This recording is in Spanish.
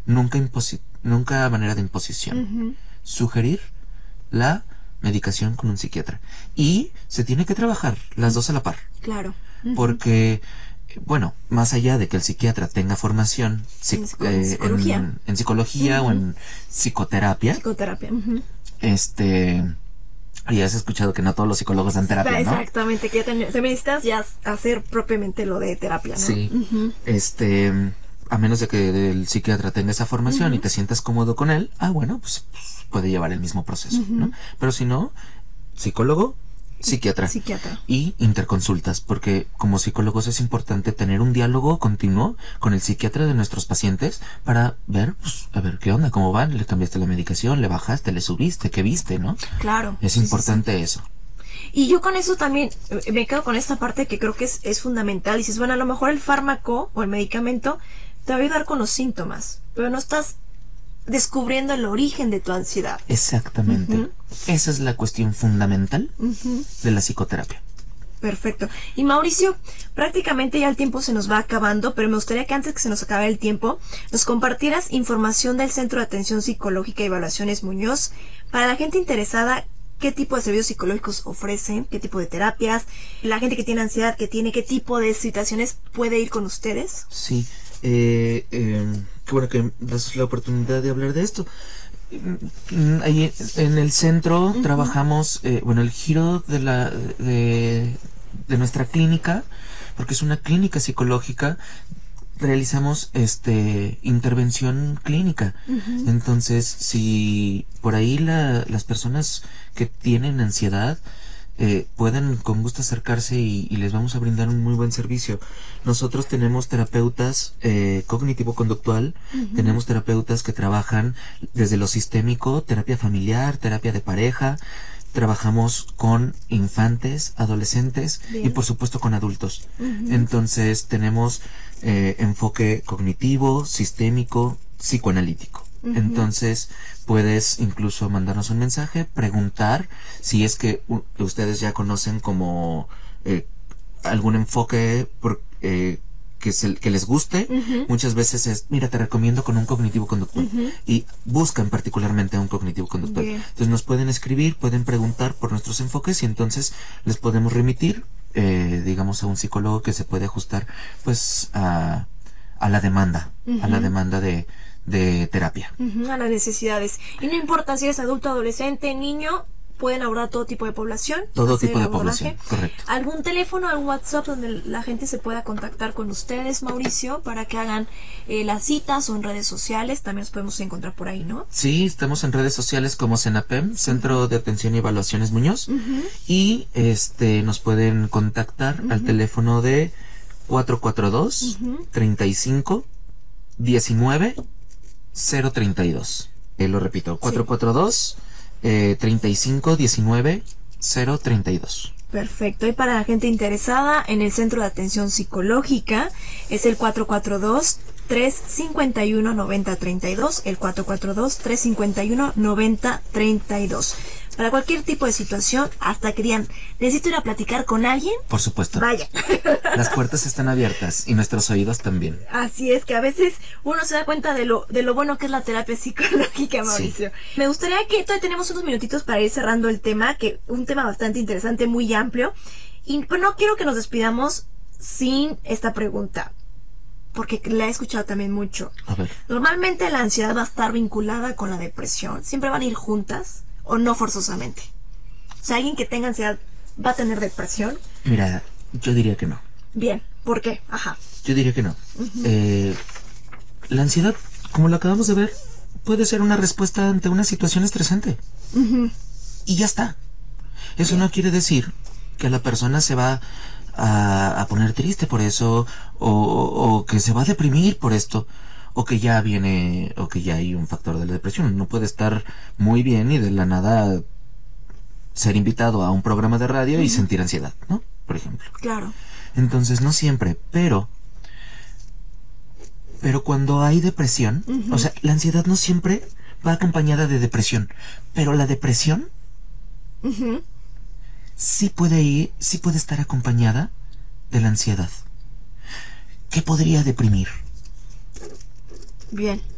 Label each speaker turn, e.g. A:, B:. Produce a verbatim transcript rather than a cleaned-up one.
A: nunca imposi nunca manera de imposición. Uh-huh. Sugerir la medicación con un psiquiatra. Y se tiene que trabajar las dos a la par.
B: Claro.
A: Uh-huh. Porque, bueno, más allá de que el psiquiatra tenga formación
B: en, eh, psicología,
A: en, en psicología uh-huh. o en psicoterapia.
B: Psicoterapia. Uh-huh.
A: Este... Y has escuchado que no todos los psicólogos dan terapia, ¿no?
B: Exactamente, que ya te, te necesitas ya hacer propiamente lo de terapia, ¿no?
A: Sí.
B: Uh-huh.
A: Este... A menos de que el psiquiatra tenga esa formación uh-huh. y te sientas cómodo con él, ah, bueno, pues, pues puede llevar el mismo proceso, uh-huh. ¿no? Pero si no, psicólogo, psiquiatra.
B: Psiquiatra.
A: Y interconsultas, porque como psicólogos es importante tener un diálogo continuo con el psiquiatra de nuestros pacientes para ver, pues, a ver qué onda, cómo van, le cambiaste la medicación, le bajaste, le subiste, qué viste, ¿no?
B: Claro.
A: Es
B: sí,
A: importante
B: sí, sí.
A: eso.
B: Y yo con eso también me quedo con esta parte que creo que es, es fundamental. Dices, bueno, a lo mejor el fármaco o el medicamento te va a ayudar con los síntomas, pero no estás descubriendo el origen de tu ansiedad.
A: Exactamente. Uh-huh. Esa es la cuestión fundamental
B: uh-huh.
A: de la psicoterapia.
B: Perfecto. Y Mauricio, prácticamente ya el tiempo se nos va acabando, pero me gustaría que antes que se nos acabe el tiempo, nos compartieras información del Centro de Atención Psicológica y Evaluaciones Muñoz. Para la gente interesada, ¿qué tipo de servicios psicológicos ofrecen? ¿Qué tipo de terapias? La gente que tiene ansiedad, que tiene, ¿qué tipo de situaciones puede ir con ustedes?
A: Sí. Eh, eh, qué bueno que das la oportunidad de hablar de esto. Ahí en el centro uh-huh. trabajamos, eh, bueno, el giro de la de, de nuestra clínica, porque es una clínica psicológica, realizamos este intervención clínica. Uh-huh. Entonces, si por ahí la, las personas que tienen ansiedad Eh, pueden con gusto acercarse y, y les vamos a brindar un muy buen servicio. Nosotros tenemos terapeutas eh, cognitivo-conductual, uh-huh. tenemos terapeutas que trabajan desde lo sistémico, terapia familiar, terapia de pareja, trabajamos con infantes, adolescentes Bien. Y por supuesto con adultos. Uh-huh. Entonces tenemos eh, enfoque cognitivo, sistémico, psicoanalítico. Uh-huh. Entonces puedes incluso mandarnos un mensaje, preguntar si es que uh, ustedes ya conocen como eh, algún enfoque por, eh, que, se, que les guste. Uh-huh. Muchas veces es, mira, te recomiendo con un cognitivo conductual. Uh-huh. Y buscan particularmente a un cognitivo conductual. Yeah. Entonces nos pueden escribir, pueden preguntar por nuestros enfoques y entonces les podemos remitir, eh, digamos, a un psicólogo que se puede ajustar pues a, a la demanda, uh-huh. a la demanda de de terapia.
B: Uh-huh, a las necesidades. Y no importa si eres adulto, adolescente, niño, pueden abordar todo tipo de población.
A: Todo tipo de población, correcto.
B: ¿Algún teléfono, algún WhatsApp donde la gente se pueda contactar con ustedes, Mauricio, para que hagan eh, las citas o en redes sociales? También los podemos encontrar por ahí, ¿no?
A: Sí, estamos en redes sociales como CENAPEM, Centro de Atención y Evaluaciones Muñoz. Uh-huh. Y este nos pueden contactar uh-huh. al teléfono de cuatro cuatro dos, uh-huh. treinta y cinco, diecinueve, cero treinta y dos. Eh, lo repito, cuatro cuatro dos, eh, treinta y cinco, diecinueve, cero treinta y dos.
B: Perfecto. Y para la gente interesada en el Centro de Atención Psicológica es el cuatro cuatro dos, tres cinco uno, nueve cero tres dos, el cuatro cuatro dos, tres cinco uno, nueve cero tres dos. Para cualquier tipo de situación, hasta que digan, necesito ir a platicar con alguien.
A: Por supuesto.
B: Vaya.
A: Las puertas están abiertas y nuestros oídos también.
B: Así es, que a veces uno se da cuenta de lo de lo bueno que es la terapia psicológica, Mauricio. Sí. Me gustaría que todavía tenemos unos minutitos para ir cerrando el tema, que un tema bastante interesante, muy amplio. Y pues no quiero que nos despidamos sin esta pregunta, porque la he escuchado también mucho.
A: A ver.
B: Normalmente la ansiedad va a estar vinculada con la depresión. ¿Siempre van a ir juntas? ¿O no forzosamente? O sea, alguien que tenga ansiedad va a tener depresión.
A: Mira, yo diría que no.
B: Bien, ¿por qué? Ajá.
A: Yo diría que no. Uh-huh. Eh, la ansiedad, como lo acabamos de ver, puede ser una respuesta ante una situación estresante.
B: Uh-huh.
A: Y ya está. Eso Bien. No quiere decir que la persona se va a, a poner triste por eso, o, o que se va a deprimir por esto. O que ya viene, o que ya hay un factor de la depresión. No puede estar muy bien y de la nada ser invitado a un programa de radio uh-huh. y sentir ansiedad, ¿no? Por ejemplo.
B: Claro.
A: Entonces, no siempre, pero... Pero cuando hay depresión, uh-huh. o sea, la ansiedad no siempre va acompañada de depresión. Pero la depresión
B: uh-huh.
A: sí puede ir, sí puede estar acompañada de la ansiedad. ¿Qué podría deprimir?
B: Bien.